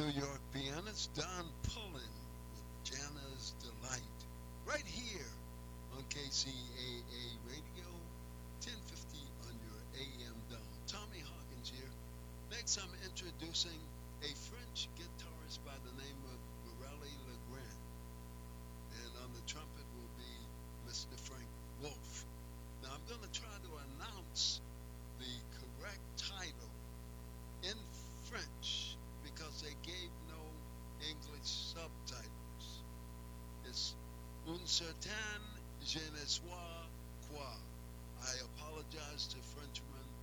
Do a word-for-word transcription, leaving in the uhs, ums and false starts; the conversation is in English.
York pianist Don Pullen with Jana's Delight, right here on K C A A Radio, ten fifty on your A M dial. Tommy Hawkins here. Next, I'm introducing a French guitarist by the name of Borelli Legrand, and on the trumpet will be Mister Frank Wolf. Now, I'm going to try to announce the correct title in French because they gave no English subtitles. It's Un certain je ne sais quoi. I apologize to Frenchmen